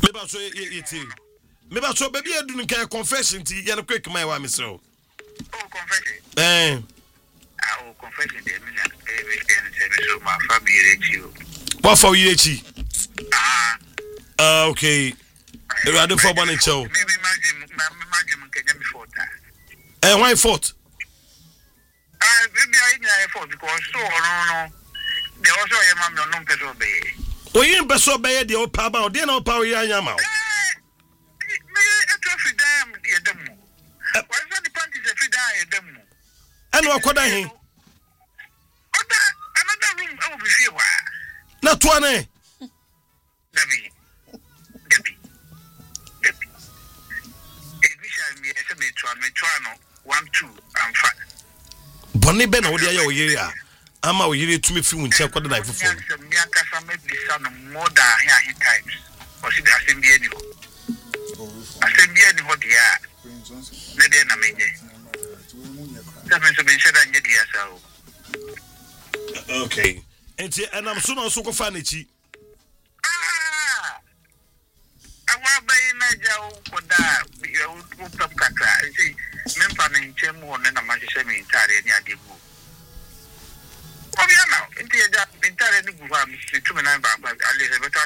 Meba so yeti. Meba so baby adu nka confession ti ya no quick my wa mesro. Oh, confession. Confession dey me na so my family rechi. What for you echi? Okay. You are the for one show. Maybe imagine Kenya before that. Why fault? Maybe I need fault because so no. They also am no person be. O yin person be the o pa ba o dey na o pa o yan yama. Me e to fi dam e demu. Why so the panties e fi dam e demu? And what could I hear? Another room, I will be here. Not one. Debbie. If we shall be a metrano, 1, 2, and 5. Bonnie Ben, what are you? I'm out here to me film check what the knife for. Bianca may be son of more than here times. Or see the assembly anymore. Assembly anymore, dear. Then I mean, okay. And I'm soon also go find it. I want by Niger for that. We would up Kaka. See, Memphis in Chemo and a magician in Tari and Yadibu. Oh, yeah, now, into a job in Tari and Guam, 2 and 9 by Elizabeth.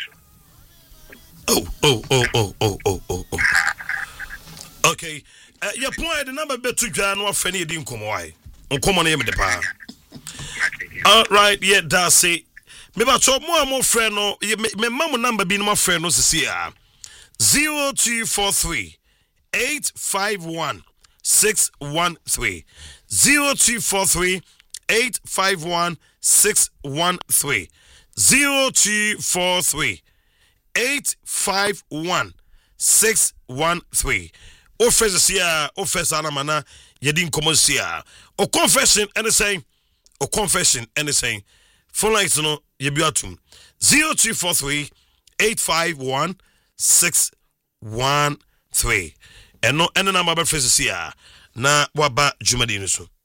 Oh. Okay. Your point, the number bet to Jan or Fanny didn't come away. On common name the power. All right, yeah, that's it. Maybe I talk more and more friend. No, my mama number being my friend. No, see 0243 851 613 0243 851 613 0243 851 613. Offers here, offers anamana, yedin commercia. O confession anything, o confession anything. Phone lines no yebiatum 0243 851 613. And no, and the number of phrases here. Na waba Jumadino so.